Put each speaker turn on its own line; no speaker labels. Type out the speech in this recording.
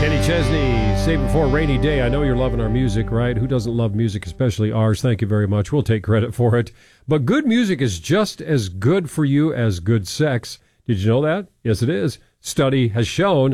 Kenny Chesney, Save It for a Rainy Day. I know you're loving our music, right? Who doesn't love music, especially ours? Thank you very much. We'll take credit for it. But good music is just as good for you as good sex. Did you know that? Yes, it is. Study has shown